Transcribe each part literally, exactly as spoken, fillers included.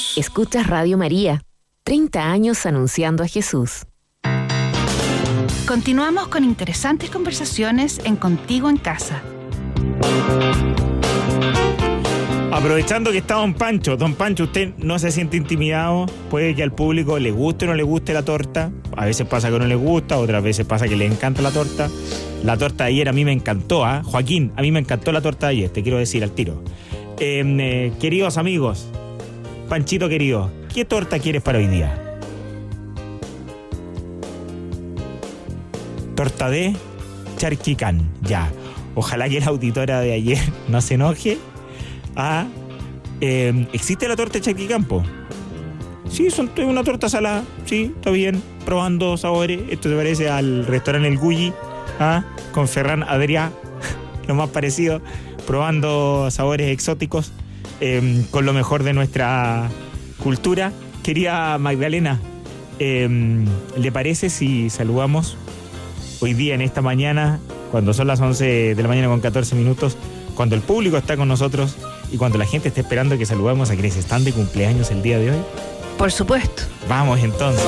Escuchas Radio María, treinta años anunciando a Jesús. Continuamos con interesantes conversaciones en Contigo en Casa. Aprovechando que está Don Pancho, Don Pancho, ¿usted no se siente intimidado? Puede que al público le guste o no le guste la torta. A veces pasa que no le gusta, otras veces pasa que le encanta la torta. La torta de ayer a mí me encantó, ¿ah? ¿eh? Joaquín, a mí me encantó la torta de ayer, te quiero decir al tiro. Eh, eh, queridos amigos, Panchito querido, ¿qué torta quieres para hoy día? Torta de charquicán, ya. Ojalá que la auditora de ayer no se enoje. Ah, eh, ¿existe la torta de charquicampo? Sí, son una torta salada. Sí, está bien. Probando sabores. Esto se parece al restaurante El Gulli, ah, con Ferran Adrià, lo más parecido. Probando sabores exóticos, eh, con lo mejor de nuestra cultura. Querida Magdalena, eh, ¿le parece si saludamos hoy día, en esta mañana, cuando son las once de la mañana con catorce minutos, cuando el público está con nosotros y cuando la gente está esperando que saludamos a quienes están de cumpleaños el día de hoy? Por supuesto. Vamos entonces.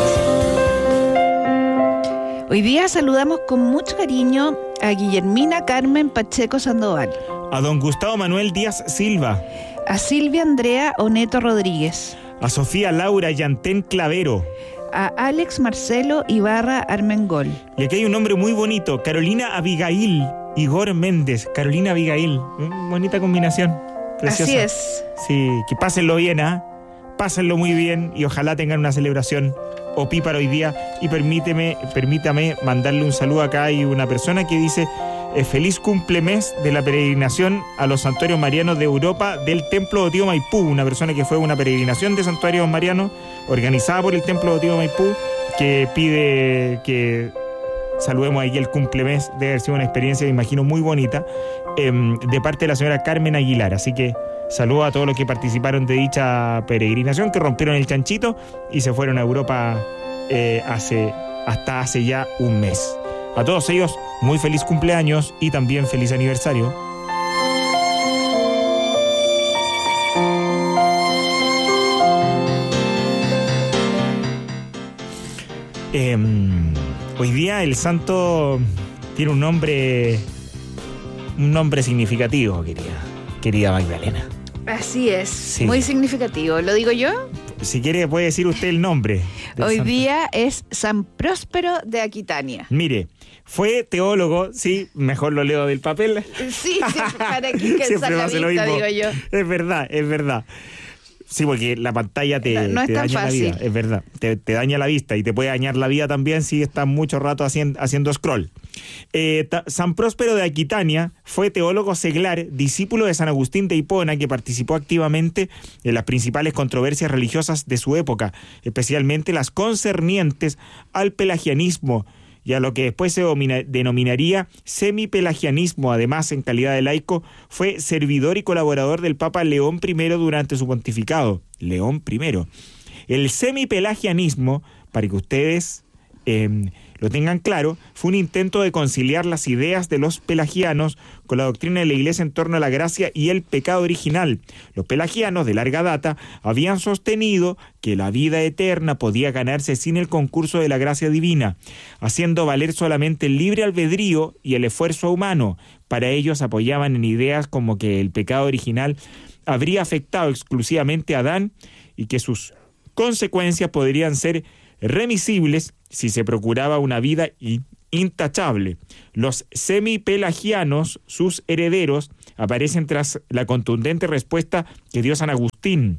Hoy día saludamos con mucho cariño a Guillermina Carmen Pacheco Sandoval, A don Gustavo Manuel Díaz Silva, a Silvia Andrea Oneto Rodríguez, a Sofía Laura Yantén Clavero, a Alex Marcelo Ibarra Armengol. Y aquí hay un nombre muy bonito, Carolina Abigail Igor Méndez. Carolina Abigail, mm, bonita combinación, preciosa. Así es. Sí, que pásenlo bien, ¿ah? ¿eh? Pásenlo muy bien y ojalá tengan una celebración opípara hoy día. Y permíteme, permítame mandarle un saludo acá. Hay una persona que dice eh, feliz cumplemes de la peregrinación a los santuarios marianos de Europa del Templo Otío Maipú. Una persona que fue a una peregrinación de santuarios marianos organizada por el Templo Otío Maipú, que pide que saludemos ahí el cumplemes. Debe haber sido una experiencia, me imagino, muy bonita, eh, de parte de la señora Carmen Aguilar. Así que saludo a todos los que participaron de dicha peregrinación, que rompieron el chanchito y se fueron a Europa eh, hace, hasta hace ya un mes. A todos ellos, muy feliz cumpleaños y también feliz aniversario. Eh, hoy día el santo tiene un nombre, un nombre significativo, querida, querida Magdalena. Así es, sí. Muy significativo. ¿Lo digo yo? Si quiere puede decir usted el nombre. Hoy santo. día es San Próspero de Aquitania. Mire, fue teólogo, sí, mejor lo leo del papel. Sí, siempre, para que calzar la vista, digo yo. Es verdad, es verdad. Sí, porque la pantalla te, no, no te daña fácil. la vida, es verdad. Te, te daña la vista y te puede dañar la vida también si estás mucho rato haciendo, haciendo scroll. Eh, ta, San Próspero de Aquitania fue teólogo seglar, discípulo de San Agustín de Hipona, que participó activamente en las principales controversias religiosas de su época, especialmente las concernientes al pelagianismo y a lo que después se domina, denominaría semipelagianismo. Además, en calidad de laico, fue servidor y colaborador del Papa León primero durante su pontificado. León primero. El semipelagianismo, para que ustedes eh, lo tengan claro, fue un intento de conciliar las ideas de los pelagianos con la doctrina de la Iglesia en torno a la gracia y el pecado original. Los pelagianos, de larga data, habían sostenido que la vida eterna podía ganarse sin el concurso de la gracia divina, haciendo valer solamente el libre albedrío y el esfuerzo humano. Para ellos apoyaban en ideas como que el pecado original habría afectado exclusivamente a Adán y que sus consecuencias podrían ser remisibles si se procuraba una vida intachable. Los semipelagianos, sus herederos, aparecen tras la contundente respuesta que dio San Agustín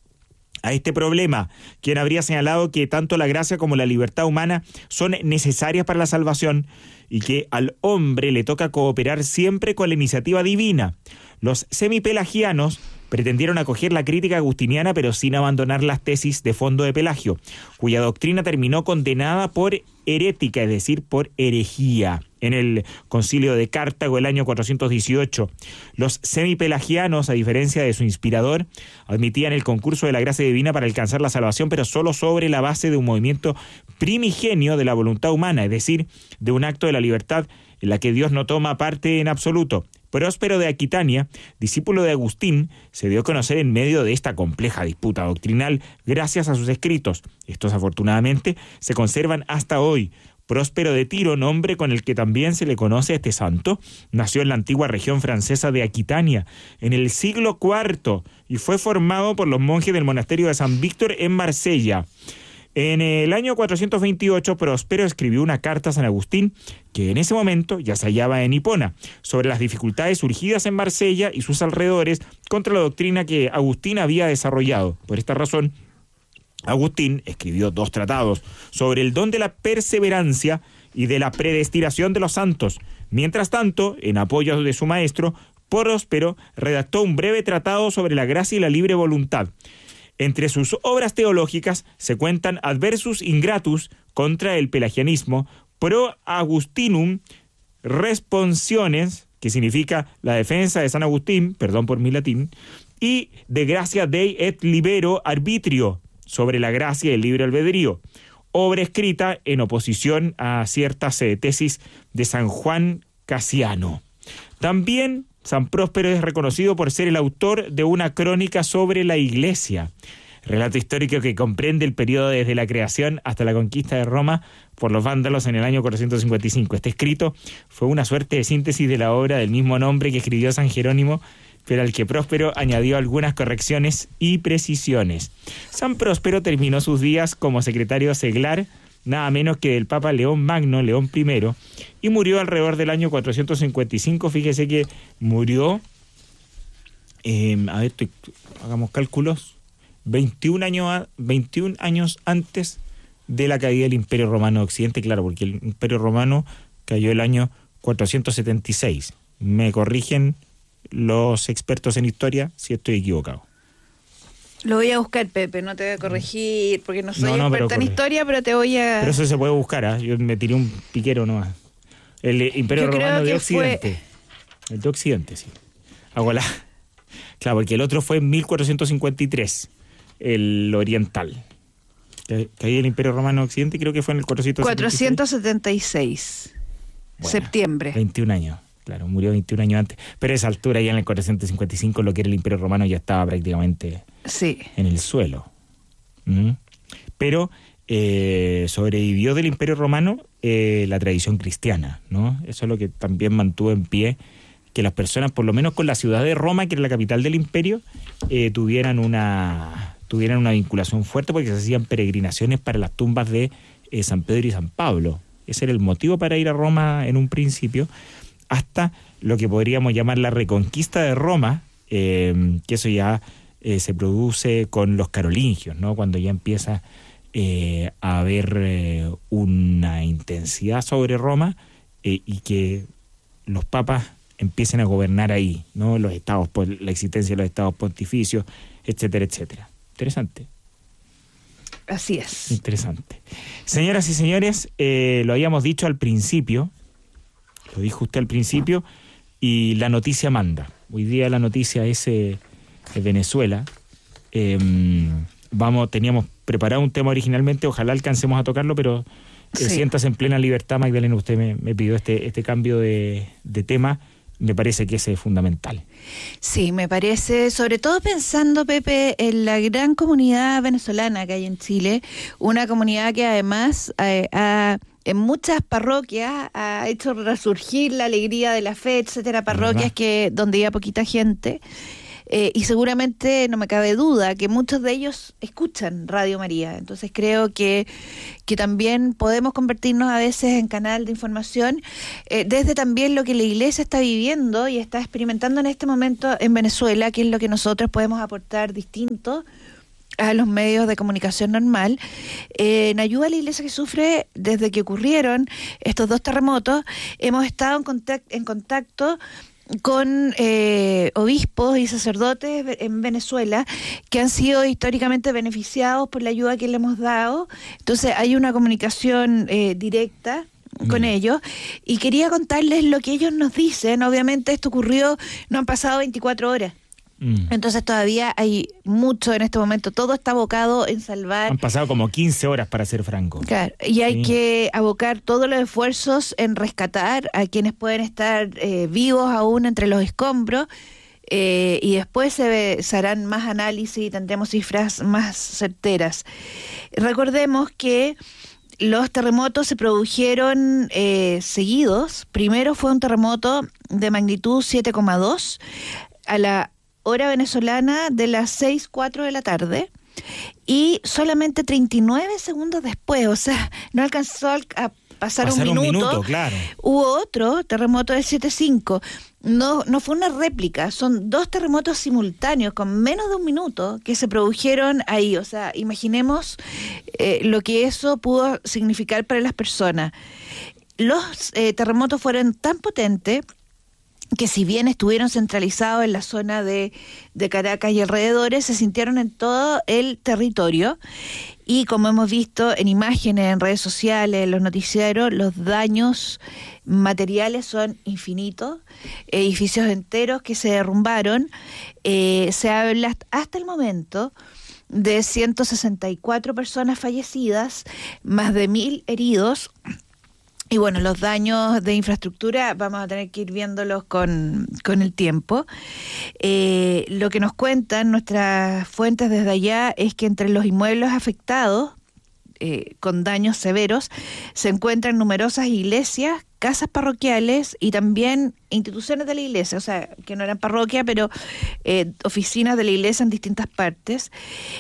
a este problema, quien habría señalado que tanto la gracia como la libertad humana son necesarias para la salvación y que al hombre le toca cooperar siempre con la iniciativa divina. Los semipelagianos pretendieron acoger la crítica agustiniana, pero sin abandonar las tesis de fondo de Pelagio, cuya doctrina terminó condenada por herética, es decir, por herejía, en el concilio de Cartago el año cuatrocientos dieciocho. Los semipelagianos, a diferencia de su inspirador, admitían el concurso de la gracia divina para alcanzar la salvación, pero solo sobre la base de un movimiento primigenio de la voluntad humana, es decir, de un acto de la libertad en la que Dios no toma parte en absoluto. Próspero de Aquitania, discípulo de Agustín, se dio a conocer en medio de esta compleja disputa doctrinal gracias a sus escritos. Estos, afortunadamente, se conservan hasta hoy. Próspero de Tiro, nombre con el que también se le conoce a este santo, nació en la antigua región francesa de Aquitania en el siglo cuarto y fue formado por los monjes del monasterio de San Víctor en Marsella. En el año cuatrocientos veintiocho, Próspero escribió una carta a San Agustín, que en ese momento ya se hallaba en Hipona, sobre las dificultades surgidas en Marsella y sus alrededores contra la doctrina que Agustín había desarrollado. Por esta razón, Agustín escribió dos tratados sobre el don de la perseverancia y de la predestinación de los santos. Mientras tanto, en apoyo de su maestro, Próspero redactó un breve tratado sobre la gracia y la libre voluntad. Entre sus obras teológicas se cuentan Adversus Ingratus contra el pelagianismo, Pro Agustinum Responsiones, que significa la defensa de San Agustín, perdón por mi latín, y De Gratia Dei et Libero Arbitrio, sobre la gracia y el libre albedrío, obra escrita en oposición a ciertas eh, tesis de San Juan Casiano. También San Próspero es reconocido por ser el autor de una crónica sobre la Iglesia, relato histórico que comprende el periodo desde la creación hasta la conquista de Roma por los vándalos en el año cuatrocientos cincuenta y cinco. Este escrito fue una suerte de síntesis de la obra del mismo nombre que escribió San Jerónimo, pero al que Próspero añadió algunas correcciones y precisiones. San Próspero terminó sus días como secretario seglar, nada menos que del Papa León Magno, León primero, y murió alrededor del año cuatrocientos cincuenta y cinco. Fíjese que murió, eh, a ver, estoy, hagamos cálculos, veintiún años, veintiún años antes de la caída del Imperio Romano de Occidente, claro, porque el Imperio Romano cayó el año cuatrocientos setenta y seis. Me corrigen los expertos en historia si estoy equivocado. Lo voy a buscar, Pepe, no te voy a corregir porque no soy no, no, experta en historia, pero te voy a... Pero eso se puede buscar, ¿eh? Yo me tiré un piquero nomás. El eh, Imperio Yo Romano de Occidente. Fue... El de Occidente, sí. Hago la... Claro, porque el otro fue en mil cuatrocientos cincuenta y tres, el oriental. Caí el Imperio Romano de Occidente, creo que fue en el cuatrocientos setenta y seis. cuatrocientos setenta y seis, bueno, septiembre. veintiún años. Claro, murió veintiún años antes. Pero a esa altura, ya en el cuatrocientos cincuenta y cinco, lo que era el Imperio Romano ya estaba prácticamente sí. en el suelo. ¿Mm? Pero eh, sobrevivió del Imperio Romano eh, la tradición cristiana, ¿no? Eso es lo que también mantuvo en pie que las personas, por lo menos con la ciudad de Roma, que era la capital del imperio, eh, tuvieran una tuvieran una vinculación fuerte, porque se hacían peregrinaciones para las tumbas de eh, San Pedro y San Pablo. Ese era el motivo para ir a Roma en un principio, hasta lo que podríamos llamar la reconquista de Roma, eh, que eso ya eh, se produce con los carolingios, ¿no? Cuando ya empieza eh, a haber eh, una intensidad sobre Roma eh, y que los papas empiecen a gobernar ahí, ¿no? Los estados, la existencia de los estados pontificios, etcétera, etcétera. Interesante. Así es. Interesante. Señoras y señores, eh, lo habíamos dicho al principio, lo dijo usted al principio, y la noticia manda. Hoy día la noticia es eh, de Venezuela. Eh, vamos, teníamos preparado un tema originalmente, ojalá alcancemos a tocarlo, pero eh, sí. Siéntase en plena libertad, Magdalena, usted me, me pidió este, este cambio de, de tema. Me parece que ese es fundamental. Sí, me parece, sobre todo pensando, Pepe, en la gran comunidad venezolana que hay en Chile, una comunidad que además eh, ha, en muchas parroquias ha hecho resurgir la alegría de la fe, etcétera, parroquias que donde iba poquita gente. Eh, y seguramente no me cabe duda que muchos de ellos escuchan Radio María. Entonces creo que, que también podemos convertirnos a veces en canal de información eh, desde también lo que la Iglesia está viviendo y está experimentando en este momento en Venezuela, que es lo que nosotros podemos aportar distinto a los medios de comunicación normal, eh, en ayuda a la Iglesia que sufre desde que ocurrieron estos dos terremotos. Hemos estado en contacto, en contacto con eh, obispos y sacerdotes en Venezuela que han sido históricamente beneficiados por la ayuda que le hemos dado. Entonces hay una comunicación eh, directa con mm. ellos, y quería contarles lo que ellos nos dicen. Obviamente esto ocurrió, no han pasado veinticuatro horas. Mm. Entonces todavía hay mucho en este momento, todo está abocado en salvar. Han pasado como quince horas, para ser franco. Claro, y hay Sí. que abocar todos los esfuerzos en rescatar a quienes pueden estar eh, vivos aún entre los escombros, eh, y después se, ve- se harán más análisis y tendremos cifras más certeras. Recordemos que los terremotos se produjeron eh, seguidos. Primero fue un terremoto de magnitud siete coma dos a la hora venezolana de las seis cuatro de la tarde, y solamente treinta y nueve segundos después, o sea, no alcanzó a pasar, Pasar un, un minuto, minuto, claro. hubo otro terremoto de siete cinco. No, no fue una réplica, son dos terremotos simultáneos con menos de un minuto que se produjeron ahí. O sea, imaginemos eh, lo que eso pudo significar para las personas. Los eh, terremotos fueron tan potentes que, si bien estuvieron centralizados en la zona de, de Caracas y alrededores, se sintieron en todo el territorio. Y como hemos visto en imágenes, en redes sociales, en los noticieros, los daños materiales son infinitos. Edificios enteros que se derrumbaron. Eh, se habla hasta el momento de ciento sesenta y cuatro personas fallecidas, más de mil heridos. Y bueno, los daños de infraestructura vamos a tener que ir viéndolos con, con el tiempo. Eh, lo que nos cuentan nuestras fuentes desde allá es que entre los inmuebles afectados, eh, con daños severos, se encuentran numerosas iglesias, casas parroquiales y también instituciones de la iglesia, o sea, que no eran parroquia, pero eh, oficinas de la iglesia en distintas partes.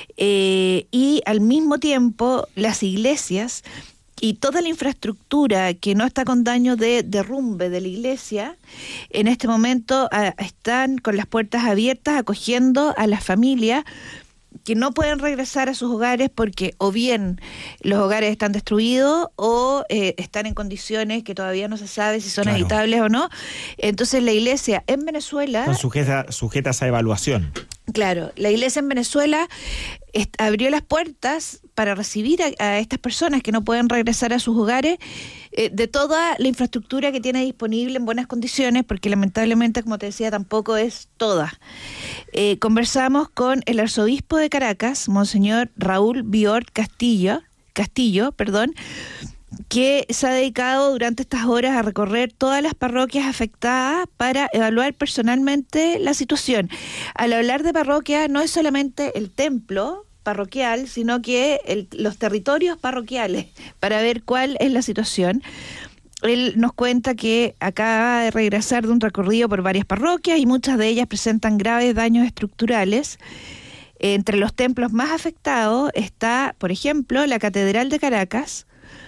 Eh, y al mismo tiempo, las iglesias y toda la infraestructura que no está con daño de derrumbe de la iglesia, en este momento a, están con las puertas abiertas acogiendo a las familias que no pueden regresar a sus hogares porque o bien los hogares están destruidos o eh, están en condiciones que todavía no se sabe si son Claro. habitables o no. Entonces la iglesia en Venezuela... Son sujeta- sujetas a evaluación. Claro, la iglesia en Venezuela est- abrió las puertas para recibir a, a estas personas que no pueden regresar a sus hogares, eh, de toda la infraestructura que tiene disponible en buenas condiciones, porque lamentablemente, como te decía, tampoco es toda. Eh, conversamos con el arzobispo de Caracas, Monseñor Raúl Biort Castillo, Castillo, perdón, que se ha dedicado durante estas horas a recorrer todas las parroquias afectadas para evaluar personalmente la situación. Al hablar de parroquia, no es solamente el templo parroquial, sino que el, los territorios parroquiales, para ver cuál es la situación. Él nos cuenta que acaba de regresar de un recorrido por varias parroquias y muchas de ellas presentan graves daños estructurales. Entre los templos más afectados está, por ejemplo, la Catedral de Caracas,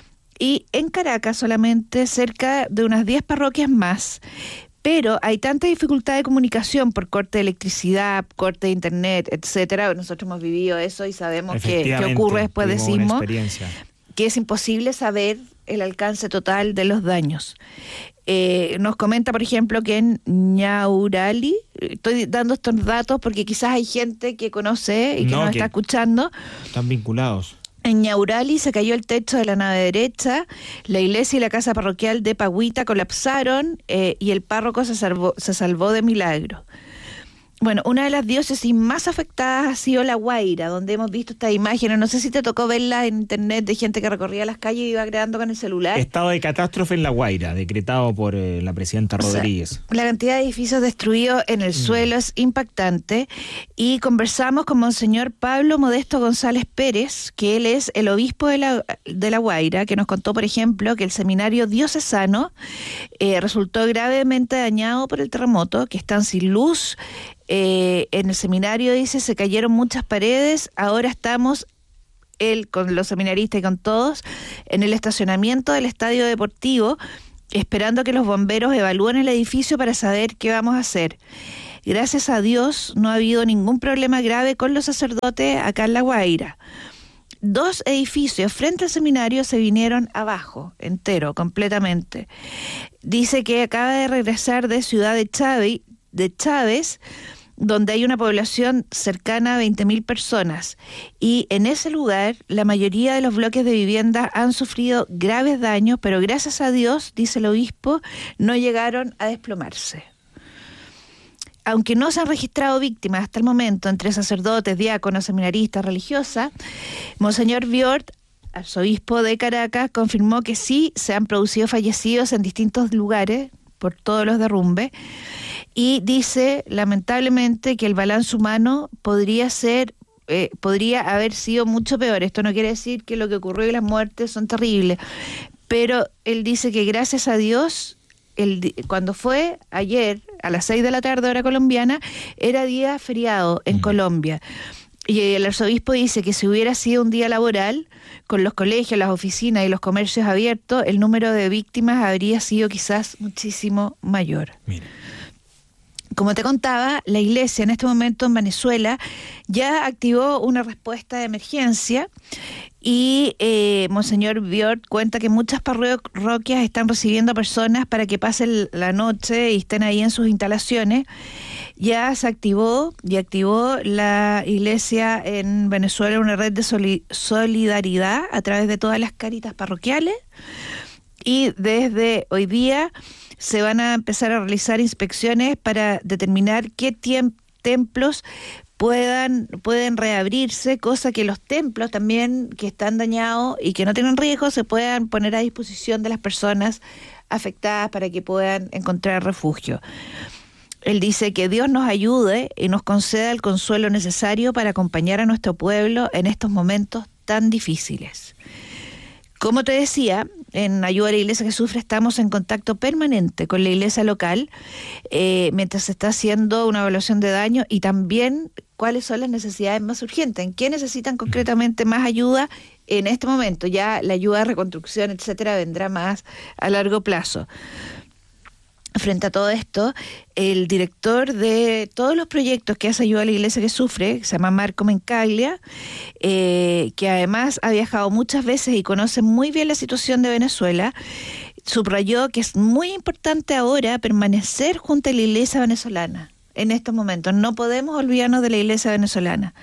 y en Caracas solamente cerca de unas diez parroquias más. Pero hay tanta dificultad de comunicación por corte de electricidad, corte de internet, etcétera. Nosotros hemos vivido eso y sabemos que, que ocurre después de tuvimos una sismo, experiencia. que es imposible saber el alcance total de los daños. Eh, nos comenta, por ejemplo, que en Ñaurali, estoy dando estos datos porque quizás hay gente que conoce y que No, nos que- está escuchando. Están vinculados. En Ñaurali se cayó el techo de la nave derecha, la iglesia y la casa parroquial de Pagüita colapsaron, eh, y el párroco se salvó, se salvó de milagro. Bueno, una de las diócesis más afectadas ha sido La Guaira, donde hemos visto estas imágenes. No sé si te tocó verlas en internet, de gente que recorría las calles y iba grabando con el celular. Estado de catástrofe en La Guaira, decretado por eh, la presidenta O sea, Rodríguez. la cantidad de edificios destruidos en el mm. suelo es impactante, y conversamos con Monseñor Pablo Modesto González Pérez, que él es el obispo de La, de La Guaira, que nos contó, por ejemplo, que el seminario diocesano eh, resultó gravemente dañado por el terremoto, que están sin luz. Eh, en el seminario, dice, se cayeron muchas paredes. Ahora estamos, él con los seminaristas y con todos, en el estacionamiento del estadio deportivo, esperando que los bomberos evalúen el edificio para saber qué vamos a hacer. Gracias a Dios no ha habido ningún problema grave con los sacerdotes acá en La Guaira. Dos edificios frente al seminario se vinieron abajo, entero, completamente. Dice que acaba de regresar de Ciudad de Chávez, de Chávez, donde hay una población cercana a veinte mil personas, y en ese lugar la mayoría de los bloques de vivienda han sufrido graves daños, pero gracias a Dios, dice el obispo, no llegaron a desplomarse. aunque no se han registrado víctimas hasta el momento entre sacerdotes, diáconos, seminaristas, religiosas, Monseñor Biort, arzobispo de Caracas, confirmó que sí se han producido fallecidos en distintos lugares por todos los derrumbes, y dice lamentablemente que el balance humano podría ser eh, podría haber sido mucho peor. Esto no quiere decir que lo que ocurrió y las muertes son terribles, pero él dice que gracias a Dios, el, cuando fue ayer a las seis de la tarde hora colombiana, era día feriado en mm. Colombia. Y el arzobispo dice que si hubiera sido un día laboral, con los colegios, las oficinas y los comercios abiertos, el número de víctimas habría sido quizás muchísimo mayor. Mira. Como te contaba, la iglesia en este momento en Venezuela ya activó una respuesta de emergencia y eh, Monseñor Biort cuenta que muchas parroquias están recibiendo personas para que pasen la noche y estén ahí en sus instalaciones. Ya se activó y activó la iglesia en Venezuela una red de soli- solidaridad a través de todas las Cáritas parroquiales, y desde hoy día se van a empezar a realizar inspecciones para determinar qué tiemp- templos puedan pueden reabrirse, cosa que los templos también que están dañados y que no tienen riesgo se puedan poner a disposición de las personas afectadas para que puedan encontrar refugio. Él dice que Dios nos ayude y nos conceda el consuelo necesario para acompañar a nuestro pueblo en estos momentos tan difíciles. Como te decía, en Ayuda a la Iglesia que Sufre estamos en contacto permanente con la iglesia local eh, mientras se está haciendo una evaluación de daño y también cuáles son las necesidades más urgentes, en qué necesitan concretamente más ayuda en este momento. Ya la ayuda de reconstrucción, etcétera, vendrá más a largo plazo. Frente a todo esto, el director de todos los proyectos que hace Ayuda a la Iglesia que Sufre, que se llama Marco Mencaglia, eh, que además ha viajado muchas veces y conoce muy bien la situación de Venezuela, subrayó que es muy importante ahora permanecer junto a la Iglesia venezolana en estos momentos. No podemos olvidarnos de la Iglesia venezolana.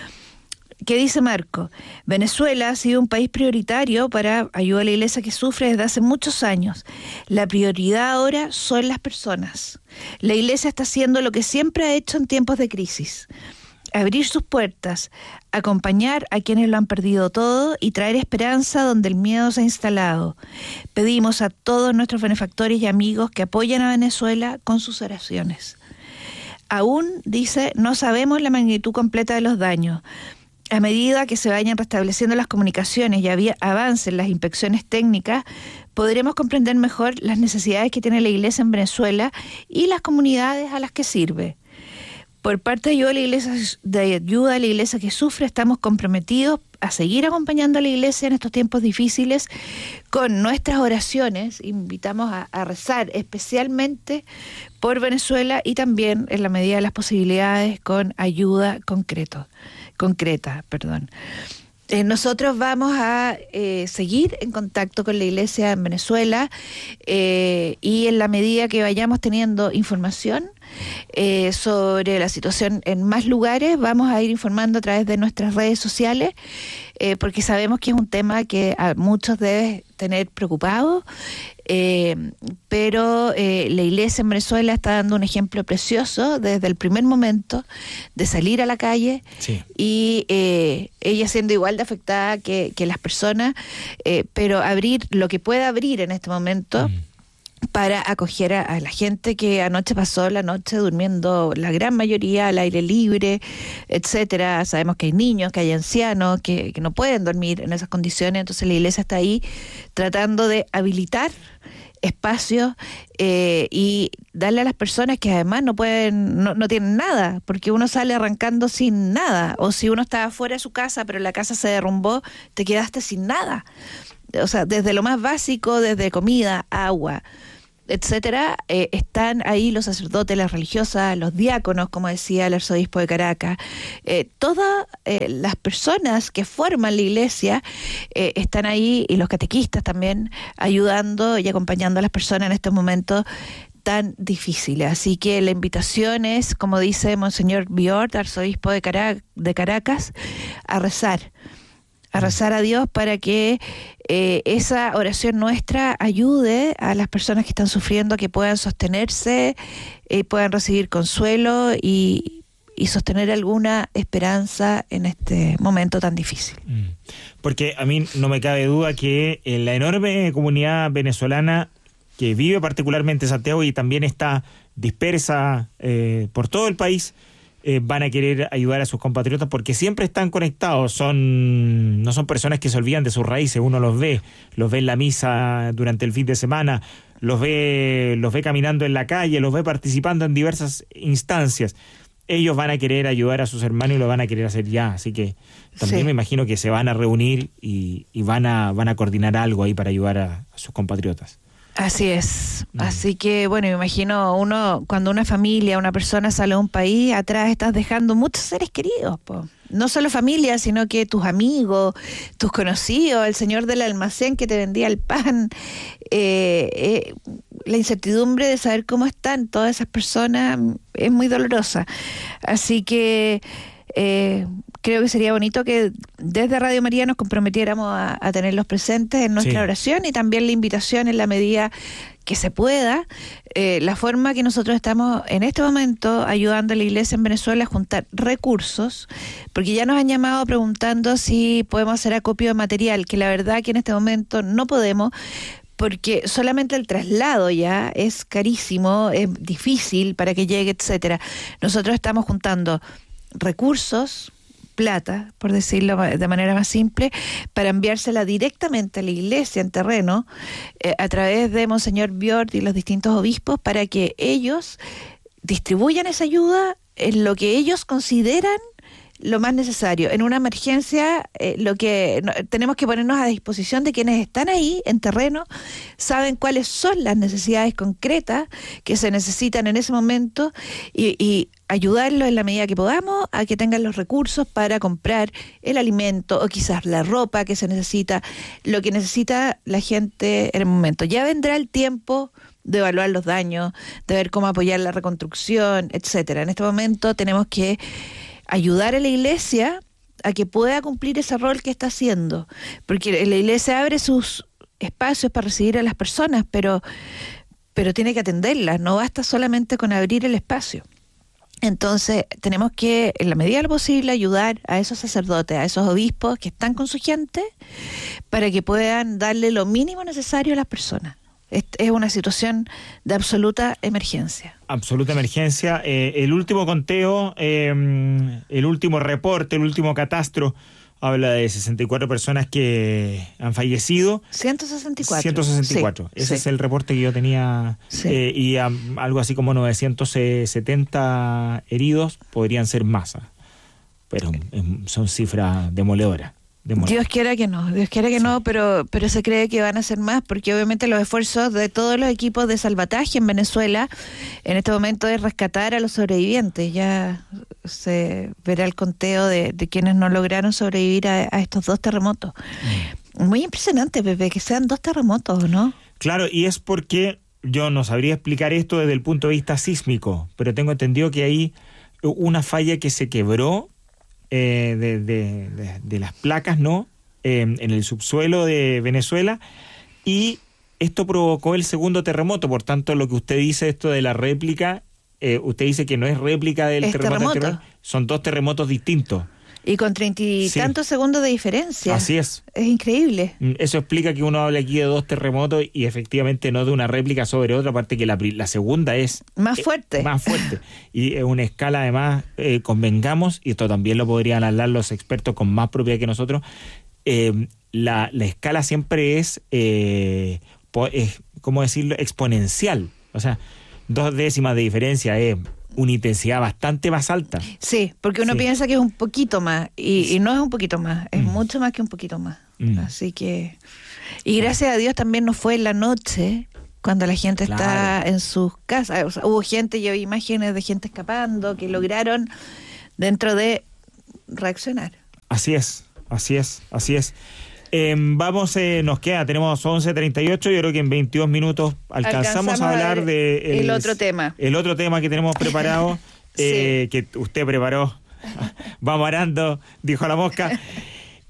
¿Qué dice Marco? Venezuela ha sido un país prioritario para Ayuda a la Iglesia que Sufre desde hace muchos años. La prioridad ahora son las personas. La Iglesia está haciendo lo que siempre ha hecho en tiempos de crisis: abrir sus puertas, acompañar a quienes lo han perdido todo y traer esperanza donde el miedo se ha instalado. Pedimos a todos nuestros benefactores y amigos que apoyen a Venezuela con sus oraciones. Aún, dice, no sabemos la magnitud completa de los daños. A medida que se vayan restableciendo las comunicaciones y había avancen las inspecciones técnicas, podremos comprender mejor las necesidades que tiene la Iglesia en Venezuela y las comunidades a las que sirve. Por parte de Ayuda a la Iglesia, de Ayuda a la Iglesia que Sufre, estamos comprometidos a seguir acompañando a la Iglesia en estos tiempos difíciles con nuestras oraciones. Invitamos a, a rezar especialmente por Venezuela y también, en la medida de las posibilidades, con ayuda concreto. concreta, perdón. Eh, nosotros vamos a eh, seguir en contacto con la Iglesia en Venezuela eh, y en la medida que vayamos teniendo información eh, sobre la situación en más lugares, vamos a ir informando a través de nuestras redes sociales, eh, porque sabemos que es un tema que a muchos debe tener preocupados, eh, pero eh, la Iglesia en Venezuela está dando un ejemplo precioso desde el primer momento de salir a la calle, sí. y eh, ella siendo igual de afectada que, que las personas, eh, pero abrir lo que pueda abrir en este momento, mm. para acoger a, a la gente que anoche pasó la noche durmiendo, la gran mayoría al aire libre, etcétera. Sabemos que hay niños, que hay ancianos que, que no pueden dormir en esas condiciones, entonces la Iglesia está ahí tratando de habilitar espacios eh, y darle a las personas que además no pueden, no, no tienen nada, porque uno sale arrancando sin nada, o si uno estaba fuera de su casa pero la casa se derrumbó, te quedaste sin nada. O sea, desde lo más básico, desde comida, agua, etcétera, eh, están ahí los sacerdotes, las religiosas, los diáconos, como decía el arzobispo de Caracas, eh, todas eh, las personas que forman la iglesia eh, están ahí, y los catequistas también, ayudando y acompañando a las personas en estos momentos tan difíciles. Así que la invitación es, como dice Monseñor Biort, arzobispo de, Carac- de Caracas, a rezar, a rezar a Dios para que eh, esa oración nuestra ayude a las personas que están sufriendo, que puedan sostenerse, eh, puedan recibir consuelo y, y sostener alguna esperanza en este momento tan difícil. Porque a mí no me cabe duda que en la enorme comunidad venezolana que vive particularmente en Santiago y también está dispersa eh, por todo el país, eh, van a querer ayudar a sus compatriotas porque siempre están conectados, son no son personas que se olvidan de sus raíces, uno los ve, los ve en la misa durante el fin de semana, los ve, los ve caminando en la calle, los ve participando en diversas instancias. Ellos van a querer ayudar a sus hermanos y lo van a querer hacer ya, así que también sí. Me imagino que se van a reunir y, y van a van a coordinar algo ahí para ayudar a, a sus compatriotas. Así es, mm. Así que bueno, me imagino uno, cuando una familia, una persona sale a un país, atrás estás dejando muchos seres queridos, po. No solo familia, sino que tus amigos, tus conocidos, el señor del almacén que te vendía el pan, eh, eh, la incertidumbre de saber cómo están todas esas personas es muy dolorosa. Así que eh, creo que sería bonito que desde Radio María nos comprometiéramos a, a tenerlos presentes en nuestra sí. oración, y también la invitación en la medida que se pueda, eh, la forma que nosotros estamos en este momento ayudando a la Iglesia en Venezuela a juntar recursos, porque ya nos han llamado preguntando si podemos hacer acopio de material, que la verdad que en este momento no podemos, porque solamente el traslado ya es carísimo, es difícil para que llegue, etcétera. Nosotros estamos juntando recursos, plata, por decirlo de manera más simple, para enviársela directamente a la iglesia en terreno, eh, a través de Monseñor Biord y los distintos obispos, para que ellos distribuyan esa ayuda en lo que ellos consideran lo más necesario. En una emergencia, eh, lo que no, tenemos que ponernos a disposición de quienes están ahí en terreno, saben cuáles son las necesidades concretas que se necesitan en ese momento, y, y ayudarlos en la medida que podamos a que tengan los recursos para comprar el alimento o quizás la ropa que se necesita, lo que necesita la gente en el momento. Ya vendrá el tiempo de evaluar los daños, de ver cómo apoyar la reconstrucción, etcétera. En este momento tenemos que ayudar a la iglesia a que pueda cumplir ese rol que está haciendo, porque la iglesia abre sus espacios para recibir a las personas, pero, pero tiene que atenderlas, no basta solamente con abrir el espacio. Entonces tenemos que, en la medida de lo posible, ayudar a esos sacerdotes, a esos obispos que están con su gente, para que puedan darle lo mínimo necesario a las personas. Es una situación de absoluta emergencia. Absoluta emergencia. Eh, el último conteo, eh, el último reporte, el último catastro, habla de sesenta y cuatro personas que han fallecido. ciento sesenta y cuatro. ciento sesenta y cuatro. Sí, Ese sí. es el reporte que yo tenía. Sí. Eh, y um, algo así como novecientos setenta heridos, podrían ser más. Pero eh, son cifras demoledoras. Dios quiera que no, Dios quiera que sí. no, pero pero se cree que van a ser más, porque obviamente los esfuerzos de todos los equipos de salvataje en Venezuela en este momento es rescatar a los sobrevivientes. Ya se verá el conteo de, de quienes no lograron sobrevivir a, a estos dos terremotos. Mm. Muy impresionante, Pepe, que sean dos terremotos, ¿no? Claro, y es porque yo no sabría explicar esto desde el punto de vista sísmico, pero tengo entendido que hay una falla que se quebró Eh, de, de, de, de las placas, ¿no? Eh, en el subsuelo de Venezuela, y esto provocó el segundo terremoto. Por tanto, lo que usted dice, esto de la réplica, eh, usted dice que no es réplica del es terremoto, terremoto anterior, son dos terremotos distintos. Y con treinta y sí. tantos segundos de diferencia. Así es. Es increíble. Eso explica que uno habla aquí de dos terremotos y efectivamente no de una réplica sobre otra, aparte que la, la segunda es más fuerte. Eh, más fuerte. Y es una escala, además, eh, convengamos, y esto también lo podrían hablar los expertos con más propiedad que nosotros, eh, la, la escala siempre es, eh, es, ¿cómo decirlo?, exponencial. O sea, dos décimas de diferencia es una intensidad bastante más alta. Sí, porque uno sí. piensa que es un poquito más, y, sí. y no es un poquito más, es mm. mucho más que un poquito más. Mm. Así que, y gracias a Dios también no fue en la noche, cuando la gente claro. está en sus casas. O sea, hubo gente, yo vi imágenes de gente escapando, que lograron dentro de reaccionar. Así es, así es, así es. Eh, vamos, eh, nos queda, tenemos once treinta y ocho, yo creo que en veintidós minutos alcanzamos, alcanzamos a hablar a de el, el otro tema. El otro tema que tenemos preparado, eh, sí. que usted preparó. Vamos arando, dijo la mosca.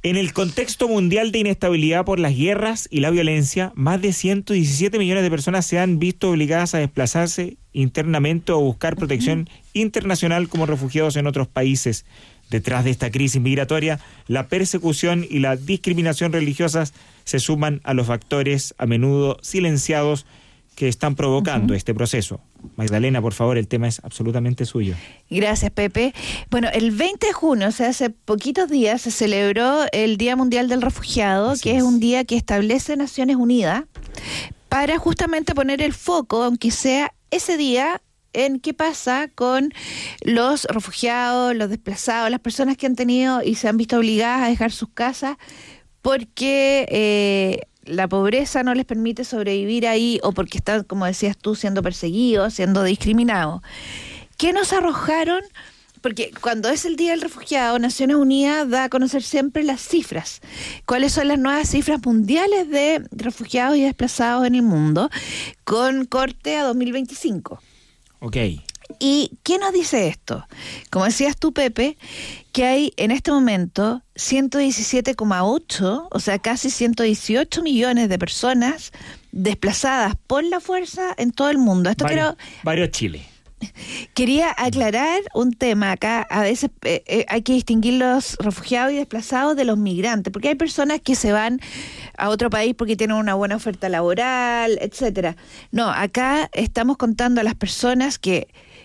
En el contexto mundial de inestabilidad por las guerras y la violencia, más de ciento diecisiete millones de personas se han visto obligadas a desplazarse internamente o buscar protección uh-huh. internacional como refugiados en otros países. Detrás de esta crisis migratoria, la persecución y la discriminación religiosas se suman a los factores a menudo silenciados que están provocando uh-huh. este proceso. Magdalena, por favor, el tema es absolutamente suyo. Gracias, Pepe. Bueno, el veinte de junio, o sea, hace poquitos días, se celebró el Día Mundial del Refugiado, Así que es. es un día que establece Naciones Unidas para justamente poner el foco, aunque sea ese día, en qué pasa con los refugiados, los desplazados, las personas que han tenido y se han visto obligadas a dejar sus casas porque eh, la pobreza no les permite sobrevivir ahí o porque están, como decías tú, siendo perseguidos, siendo discriminados. ¿Qué nos arrojaron? Porque cuando es el Día del Refugiado, Naciones Unidas da a conocer siempre las cifras. ¿Cuáles son las nuevas cifras mundiales de refugiados y desplazados en el mundo con corte a dos mil veinticinco? Ok. ¿Y qué nos dice esto? Como decías tú, Pepe, que hay en este momento ciento diecisiete coma ocho, o sea, casi ciento dieciocho millones de personas desplazadas por la fuerza en todo el mundo. Esto varios, quiero... varios Chile. Quería aclarar un tema acá. A veces eh, eh, hay que distinguir los refugiados y desplazados de los migrantes, porque hay personas que se van a otro país porque tienen una buena oferta laboral, etcétera. No, acá estamos contando a las personas que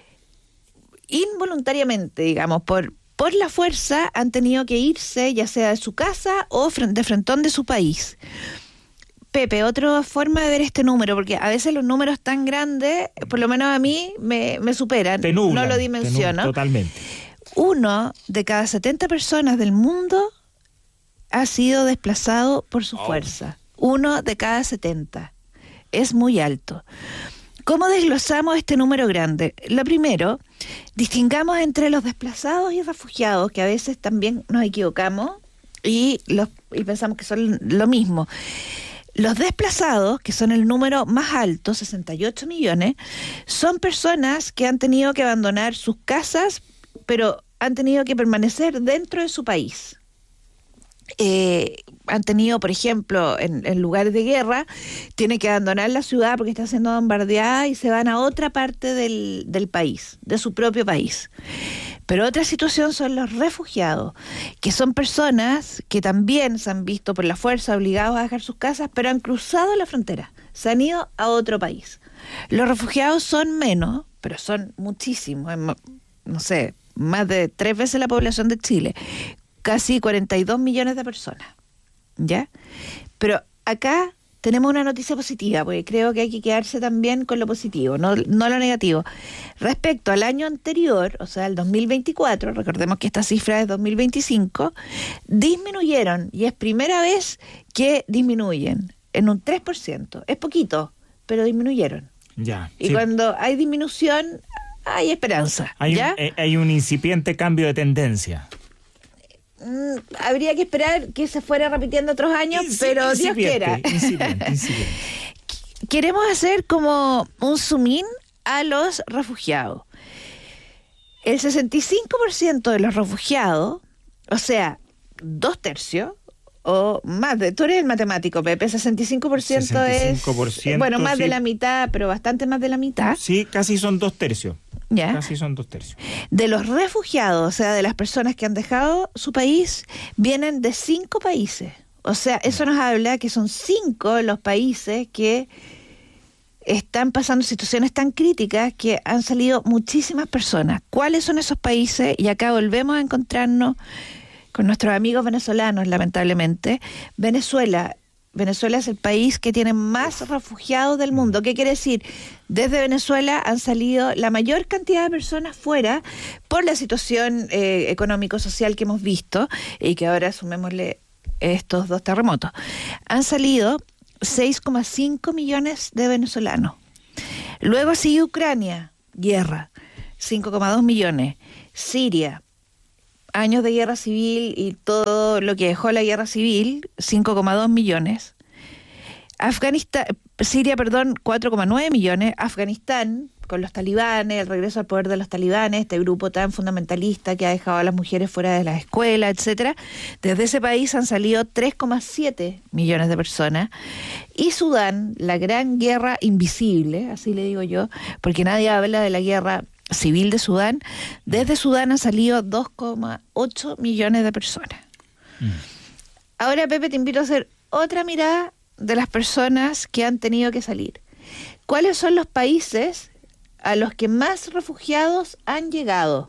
involuntariamente, digamos, por por la fuerza han tenido que irse, ya sea de su casa o de frontón de su país. Pepe, otra forma de ver este número, porque a veces los números tan grandes, por lo menos a mí, me, me superan, te nublan, no lo dimensiono. Totalmente. Uno de cada setenta personas del mundo ha sido desplazado por su oh. fuerza. Uno de cada setenta. Es muy alto. ¿Cómo desglosamos este número grande? Lo primero, distingamos entre los desplazados y refugiados, que a veces también nos equivocamos y, los, y pensamos que son lo mismo. Los desplazados, que son el número más alto, sesenta y ocho millones, son personas que han tenido que abandonar sus casas, pero han tenido que permanecer dentro de su país. Eh, han tenido, por ejemplo, en, en lugares de guerra, tienen que abandonar la ciudad porque está siendo bombardeada y se van a otra parte del, del país, de su propio país. Pero otra situación son los refugiados, que son personas que también se han visto por la fuerza obligados a dejar sus casas, pero han cruzado la frontera, se han ido a otro país. Los refugiados son menos, pero son muchísimos, no sé, más de tres veces la población de Chile, casi cuarenta y dos millones de personas, ¿ya? Pero acá tenemos una noticia positiva, porque creo que hay que quedarse también con lo positivo, no, no lo negativo. Respecto al año anterior, o sea, el dos mil veinticuatro, recordemos que esta cifra es dos mil veinticinco, disminuyeron, y es primera vez que disminuyen en un tres por ciento. Es poquito, pero disminuyeron. Ya. Y sí. Cuando hay disminución, hay esperanza. Hay, ¿ya? Un, eh, hay un incipiente cambio de tendencia. Mm, habría que esperar que se fuera repitiendo otros años, Inci- pero Dios quiera. Incipiente, incipiente. Queremos hacer como un zoom in a los refugiados. El sesenta y cinco por ciento de los refugiados, o sea, dos tercios, o más de... Tú eres el matemático, Pepe, sesenta y cinco por ciento, sesenta y cinco por ciento es... Bueno, más sí. de la mitad, pero bastante más de la mitad. Sí, casi son dos tercios. ¿Ya? Casi son dos tercios. De los refugiados, o sea, de las personas que han dejado su país, vienen de cinco países. O sea, eso nos habla que son cinco los países que están pasando situaciones tan críticas que han salido muchísimas personas. ¿Cuáles son esos países? Y acá volvemos a encontrarnos con nuestros amigos venezolanos, lamentablemente. Venezuela. Venezuela es el país que tiene más refugiados del mundo. ¿Qué quiere decir? Desde Venezuela han salido la mayor cantidad de personas fuera por la situación eh, económico-social que hemos visto y que ahora sumémosle estos dos terremotos. Han salido seis coma cinco millones de venezolanos. Luego sigue Ucrania, guerra, cinco coma dos millones. Siria, años de guerra civil y todo lo que dejó la guerra civil, cinco coma dos millones. Afganistán, Siria, perdón, cuatro coma nueve millones. Afganistán, con los talibanes, el regreso al poder de los talibanes, este grupo tan fundamentalista que ha dejado a las mujeres fuera de las escuelas, etcétera. Desde ese país han salido tres coma siete millones de personas. Y Sudán, la gran guerra invisible, así le digo yo, porque nadie habla de la guerra civil de Sudán, desde Sudán han salido dos coma ocho millones de personas. Mm. Ahora, Pepe, te invito a hacer otra mirada de las personas que han tenido que salir. ¿Cuáles son los países a los que más refugiados han llegado?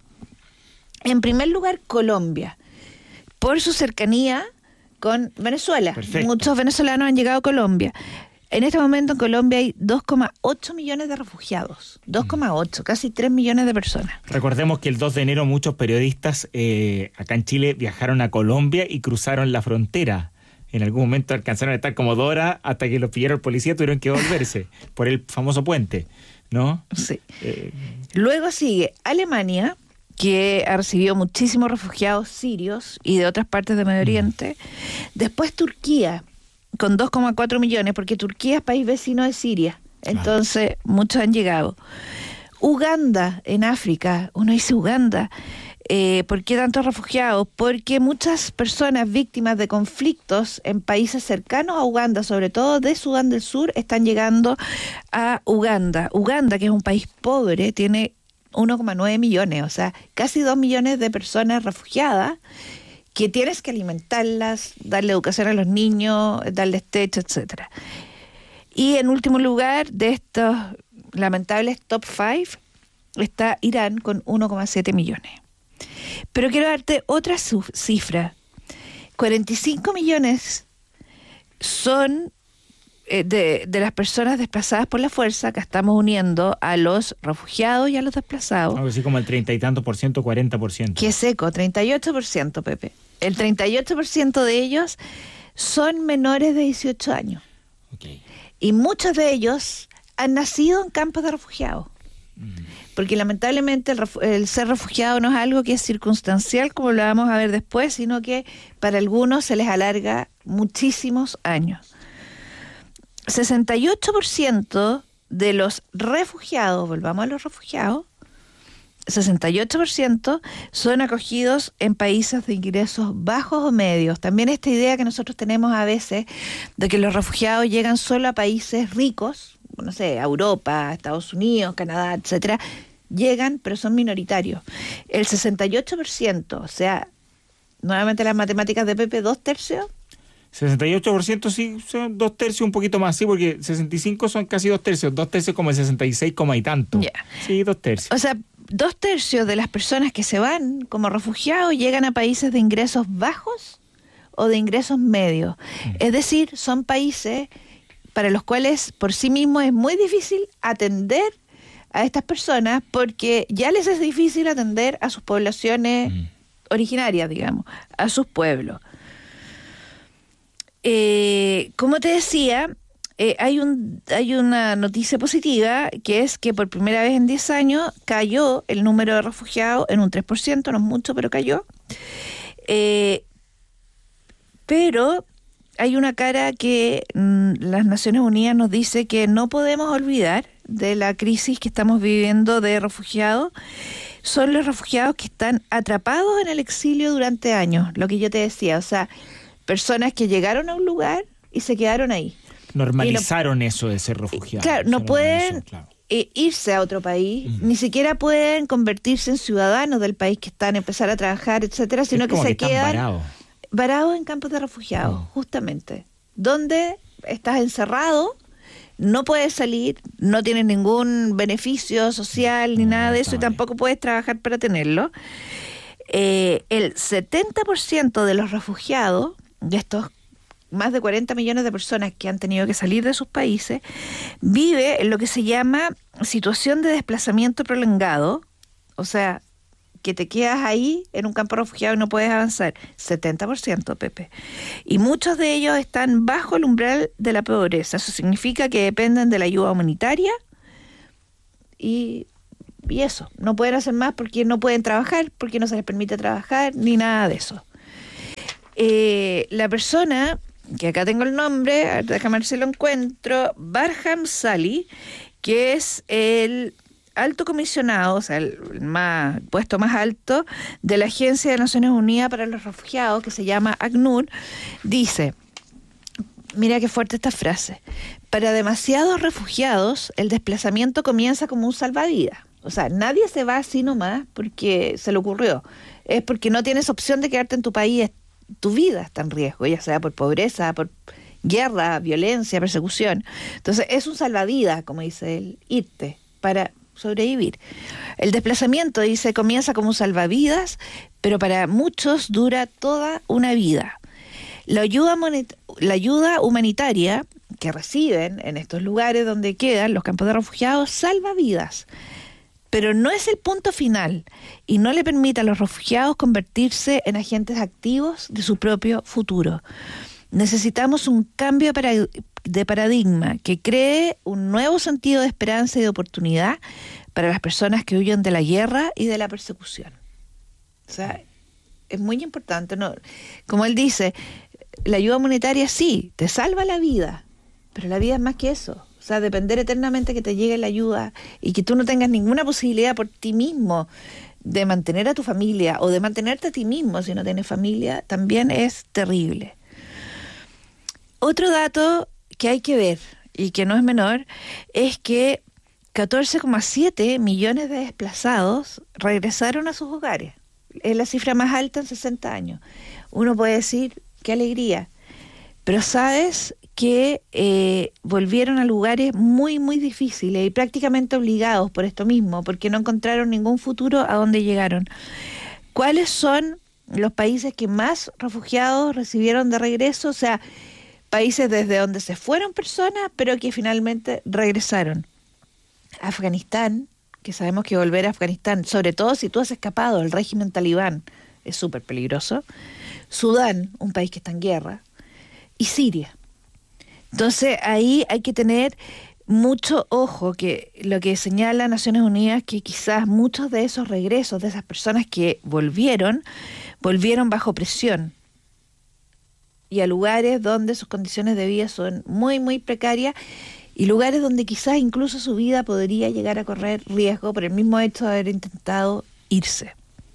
En primer lugar, Colombia, por su cercanía con Venezuela. Perfecto. Muchos venezolanos han llegado a Colombia. En este momento en Colombia hay dos coma ocho millones de refugiados. dos coma ocho, casi tres millones de personas. Recordemos que el dos de enero muchos periodistas eh, acá en Chile viajaron a Colombia y cruzaron la frontera. En algún momento alcanzaron a estar como dos horas hasta que los pillaron el policía, tuvieron que volverse por el famoso puente, ¿no? Sí. Eh... Luego sigue Alemania, que ha recibido muchísimos refugiados sirios y de otras partes de Medio Oriente. Mm. Después Turquía, con dos coma cuatro millones, porque Turquía es país vecino de Siria. Entonces, claro, muchos han llegado. Uganda, en África. Uno dice Uganda. Eh, ¿Por qué tantos refugiados? Porque muchas personas víctimas de conflictos en países cercanos a Uganda, sobre todo de Sudán del Sur, están llegando a Uganda. Uganda, que es un país pobre, tiene uno coma nueve millones, o sea, casi dos millones de personas refugiadas que tienes que alimentarlas, darle educación a los niños, darles techo, etcétera. Y en último lugar, de estos lamentables top five, está Irán con uno coma siete millones. Pero quiero darte otra cifra. cuarenta y cinco millones son eh, de, de las personas desplazadas por la fuerza, que estamos uniendo a los refugiados y a los desplazados. Algo así como el treinta y tanto por ciento, cuarenta por ciento. Qué seco, treinta y ocho por ciento, Pepe. El treinta y ocho por ciento de ellos son menores de dieciocho años. Okay. Y muchos de ellos han nacido en campos de refugiados. Mm. Porque lamentablemente el, ref- el ser refugiado no es algo que es circunstancial, como lo vamos a ver después, sino que para algunos se les alarga muchísimos años. sesenta y ocho por ciento de los refugiados, volvamos a los refugiados, sesenta y ocho por ciento son acogidos en países de ingresos bajos o medios. También esta idea que nosotros tenemos a veces de que los refugiados llegan solo a países ricos, no sé, a Europa, Estados Unidos, Canadá, etcétera, llegan, pero son minoritarios. El sesenta y ocho por ciento, o sea, nuevamente las matemáticas de Pepe, dos tercios. sesenta y ocho por ciento sí, son dos tercios, un poquito más, sí, porque sesenta y cinco son casi dos tercios, dos tercios como el sesenta y seis, y tanto. Yeah. Sí, dos tercios. O sea, dos tercios de las personas que se van como refugiados llegan a países de ingresos bajos o de ingresos medios. Mm. Es decir, son países para los cuales por sí mismos es muy difícil atender a estas personas, porque ya les es difícil atender a sus poblaciones mm. originarias, digamos, a sus pueblos. Eh, como te decía, eh, hay un hay una noticia positiva, que es que por primera vez en diez años cayó el número de refugiados en un tres por ciento, no es mucho, pero cayó. Eh, pero hay una cara que mmm, las Naciones Unidas nos dice que no podemos olvidar de la crisis que estamos viviendo de refugiados. Son los refugiados que están atrapados en el exilio durante años, lo que yo te decía, o sea, personas que llegaron a un lugar y se quedaron ahí. Normalizaron no, eso de ser refugiados. Claro, no pueden claro. eh, irse a otro país, uh-huh. ni siquiera pueden convertirse en ciudadanos del país que están, empezar a trabajar, etcétera, sino que, que se quedan varados varados en campos de refugiados, uh-huh. justamente, donde estás encerrado, no puedes salir, no tienes ningún beneficio social uh-huh. ni nada de eso, uh-huh. y tampoco puedes trabajar para tenerlo. Eh, el setenta por ciento de los refugiados, de estos más de cuarenta millones de personas que han tenido que salir de sus países, vive en lo que se llama situación de desplazamiento prolongado, o sea, que te quedas ahí en un campo refugiado y no puedes avanzar. setenta por ciento, Pepe. Y muchos de ellos están bajo el umbral de la pobreza. Eso significa que dependen de la ayuda humanitaria y... Y eso, no pueden hacer más porque no pueden trabajar, porque no se les permite trabajar, ni nada de eso. Eh, la persona, que acá tengo el nombre, déjame ver si lo encuentro, Barham Sally, que es el alto comisionado, o sea, el más, puesto más alto de la Agencia de Naciones Unidas para los Refugiados, que se llama ACNUR, dice, mira qué fuerte esta frase, para demasiados refugiados el desplazamiento comienza como un salvavidas. O sea, nadie se va así nomás porque se le ocurrió. Es porque no tienes opción de quedarte en tu país, tu vida está en riesgo, ya sea por pobreza, por guerra, violencia, persecución. Entonces, es un salvavidas, como dice él, irte para sobrevivir. El desplazamiento, dice, comienza como un salvavidas, pero para muchos dura toda una vida. La ayuda, monet- la ayuda humanitaria que reciben en estos lugares donde quedan los campos de refugiados salva vidas, pero no es el punto final y no le permite a los refugiados convertirse en agentes activos de su propio futuro. Necesitamos un cambio de paradigma que cree un nuevo sentido de esperanza y de oportunidad para las personas que huyen de la guerra y de la persecución. O sea, es muy importante, ¿no? Como él dice, la ayuda monetaria sí, te salva la vida, pero la vida es más que eso. O sea, depender eternamente que te llegue la ayuda y que tú no tengas ninguna posibilidad por ti mismo de mantener a tu familia o de mantenerte a ti mismo si no tienes familia, también es terrible. Otro dato que hay que ver y que no es menor es que catorce coma siete millones de desplazados regresaron a sus hogares. Es la cifra más alta en sesenta años. Uno puede decir, qué alegría, pero sabes que eh, volvieron a lugares muy, muy difíciles y prácticamente obligados por esto mismo, porque no encontraron ningún futuro a donde llegaron. ¿Cuáles son los países que más refugiados recibieron de regreso? O sea, países desde donde se fueron personas, pero que finalmente regresaron. Afganistán, que sabemos que volver a Afganistán, sobre todo si tú has escapado del régimen talibán, es súper peligroso. Sudán, un país que está en guerra, y Siria. Entonces ahí hay que tener mucho ojo, que lo que señala Naciones Unidas, que quizás muchos de esos regresos, de esas personas que volvieron, volvieron bajo presión y a lugares donde sus condiciones de vida son muy, muy precarias y lugares donde quizás incluso su vida podría llegar a correr riesgo por el mismo hecho de haber intentado irse.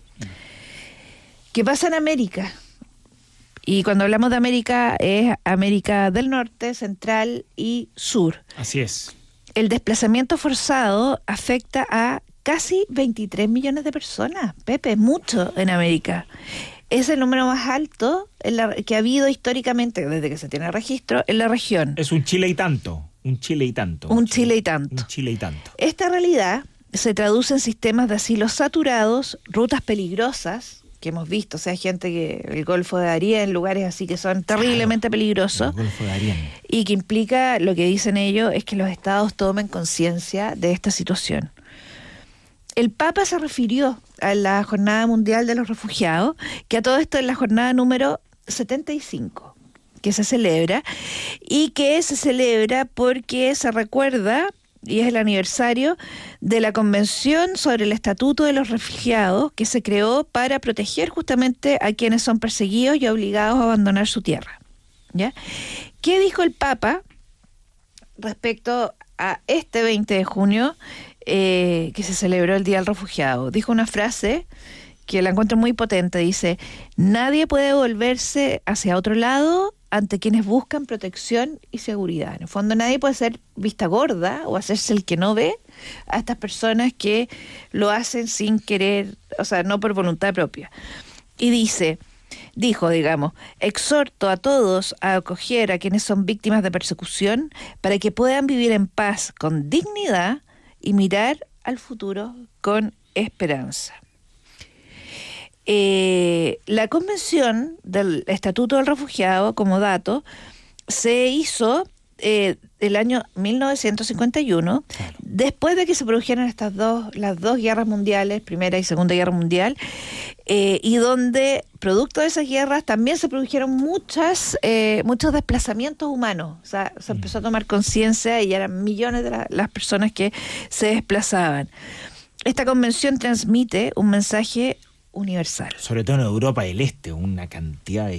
¿Qué pasa en América? Y cuando hablamos de América, es América del Norte, Central y Sur. Así es. El desplazamiento forzado afecta a casi veintitrés millones de personas. Pepe, mucho en América. Es el número más alto en la, que ha habido históricamente, desde que se tiene registro, en la región. Es un Chile y tanto. Un Chile y tanto. Un Chile y tanto. Un Chile y tanto. Esta realidad se traduce en sistemas de asilo saturados, rutas peligrosas, que hemos visto, o sea, gente que el Golfo de Darién, lugares así que son terriblemente claro, peligrosos, el Golfo de Darién. Y que implica, lo que dicen ellos, es que los estados tomen conciencia de esta situación. El Papa se refirió a la Jornada Mundial de los Refugiados, que a todo esto es la jornada número setenta y cinco, que se celebra, y que se celebra porque se recuerda, y es el aniversario de la Convención sobre el Estatuto de los Refugiados, que se creó para proteger justamente a quienes son perseguidos y obligados a abandonar su tierra. ¿Ya? ¿Qué dijo el Papa respecto a este veinte de junio, eh, que se celebró el Día del Refugiado? Dijo una frase que la encuentro muy potente, dice: nadie puede volverse hacia otro lado ante quienes buscan protección y seguridad. En el fondo nadie puede ser vista gorda o hacerse el que no ve a estas personas que lo hacen sin querer, o sea, no por voluntad propia. Y dice, dijo, digamos, exhorto a todos a acoger a quienes son víctimas de persecución para que puedan vivir en paz, con dignidad y mirar al futuro con esperanza. Eh, la Convención del Estatuto del Refugiado, como dato, se hizo eh, el año mil novecientos cincuenta y uno, claro, después de que se produjeran estas dos, las dos guerras mundiales, Primera y Segunda Guerra Mundial, eh, y donde, producto de esas guerras, también se produjeron muchas, eh, muchos desplazamientos humanos. O sea, se empezó a tomar conciencia y eran millones de la, las personas que se desplazaban. Esta convención transmite un mensaje universal. Sobre todo en Europa del Este, una cantidad de